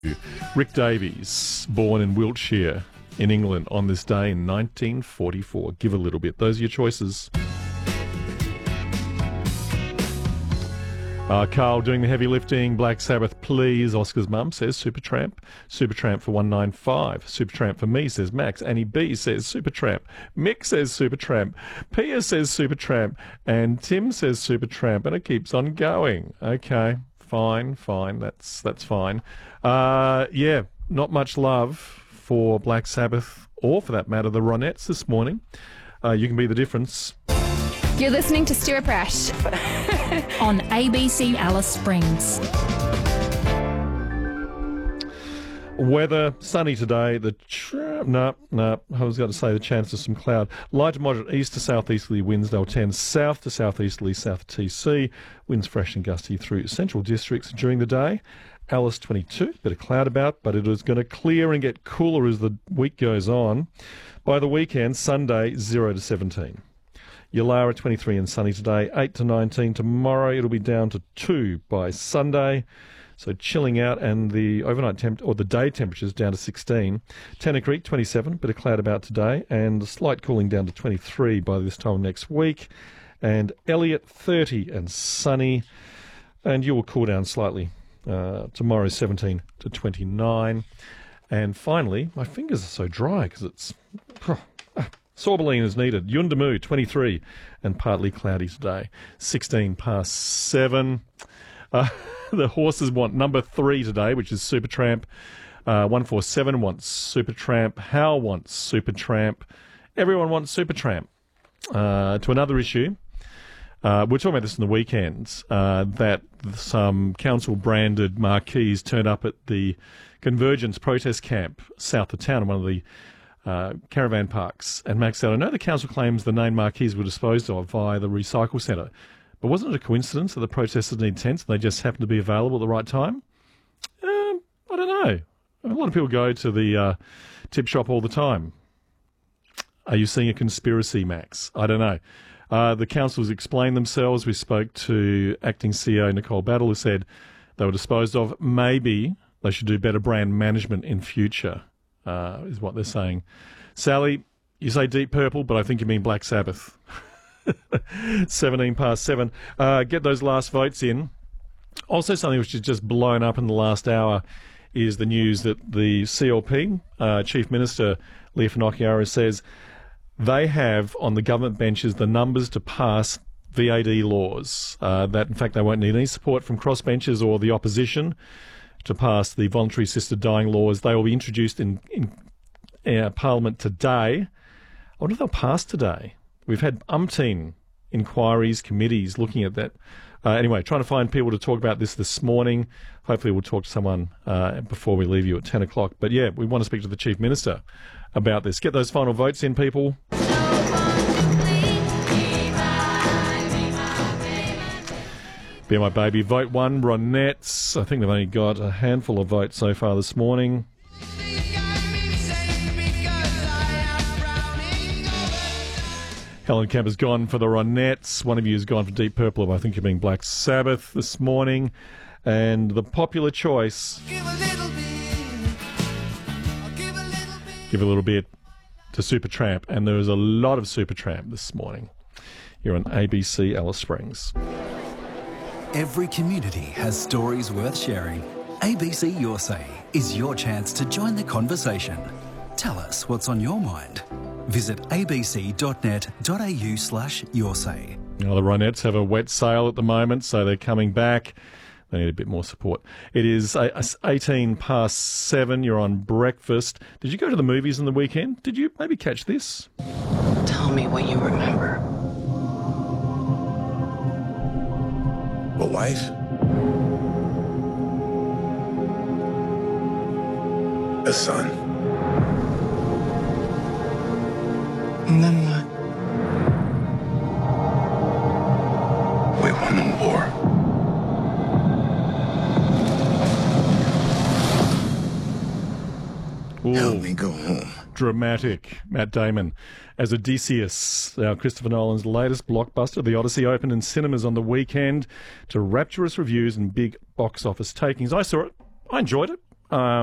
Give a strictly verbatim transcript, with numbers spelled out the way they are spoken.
Rick Davies, born in Wiltshire in England on this day in nineteen forty-four. Give a little bit. Those are your choices. Uh, Carl doing the heavy lifting. Black Sabbath, please. Oscar's mum says Supertramp. Supertramp for one ninety-five. Supertramp for me, says Max. Annie B says Supertramp. Mick says Supertramp. Pia says Supertramp. And Tim says Supertramp. And it keeps on going. Okay, fine, fine. That's that's fine. Uh, yeah, not much love for Black Sabbath or, for that matter, the Ronettes this morning. Uh, you can be the difference. You're listening to Stuart Brash on A B C Alice Springs. Weather, sunny today. The tr- no, no, I was going to say the chance of some cloud. Light to moderate east to southeasterly winds. They'll tend south to southeasterly south of T C. Winds fresh and gusty through central districts during the day. Alice twenty-two, bit of cloud about, but it is going to clear and get cooler as the week goes on. By the weekend, Sunday, zero to seventeen. Yulara, twenty-three and sunny today, eight to nineteen tomorrow. It'll be down to two by Sunday. So chilling out, and the overnight temp or the day temperatures down to sixteen. Tennant, twenty-seven, bit of cloud about today, and a slight cooling down to twenty-three by this time next week. And Elliot, thirty and sunny, and you will cool down slightly. Uh, tomorrow, seventeen to twenty-nine. And finally, my fingers are so dry because it's... Oh, ah, Sorbeline is needed. Yundamu, twenty-three, and partly cloudy today. sixteen past seven. Uh, the horses want number three today, which is Supertramp. Uh, one four seven wants Supertramp. Hal wants Supertramp. Everyone wants Supertramp. Uh, to another issue. Uh, we're talking about this in the weekends, uh, that some council-branded marquees turned up at the Convergence protest camp south of town in one of the uh, caravan parks. And Max said, I know the council claims the named marquees were disposed of via the recycle centre, but wasn't it a coincidence that the protesters need tents and they just happened to be available at the right time? Um, I don't know. A lot of people go to the uh, tip shop all the time. Are you seeing a conspiracy, Max? I don't know. Uh, the councils explained themselves. We spoke to acting C E O Nicole Battle, who said they were disposed of. Maybe they should do better brand management in future, uh, is what they're saying. Sally, you say Deep Purple, but I think you mean Black Sabbath. seventeen past seven. Uh, get those last votes in. Also, something which has just blown up in the last hour is the news that the C L P, uh, Chief Minister Leah Finocchiaro, says they have on the government benches the numbers to pass V A D laws. Uh, that, in fact, they won't need any support from crossbenchers or the opposition to pass the voluntary assisted dying laws. They will be introduced in, in uh, Parliament today. I wonder if they'll pass today. We've had umpteen inquiries, committees looking at that. Uh, anyway, trying to find people to talk about this this morning. Hopefully we'll talk to someone uh, before we leave you at ten o'clock. But yeah, we want to speak to the Chief Minister about this. Get those final votes in, people. Be my baby. Vote one, Ronettes. I think they've only got a handful of votes so far this morning. Helen Kemper's gone for the Ronettes. One of you has gone for Deep Purple, I think you're being Black Sabbath this morning. And the popular choice... Give a little bit. Give a little bit. Give a little bit to Supertramp. And there is a lot of Supertramp this morning. You're on A B C Alice Springs. Every community has stories worth sharing. A B C Your Say is your chance to join the conversation. Tell us what's on your mind. Visit abc.net.au slash your say. Well, the Ronettes have a wet sail at the moment, so they're coming back. They need a bit more support. It is eighteen past seven. You're on breakfast. Did you go to the movies on the weekend? Did you maybe catch this? Tell me what you remember. A wife? A son? And then what? We won the war. Ooh, help me go home. Dramatic. Matt Damon as Odysseus. Now, Christopher Nolan's latest blockbuster, The Odyssey, opened in cinemas on the weekend to rapturous reviews and big box office takings. I saw it. I enjoyed it. Um,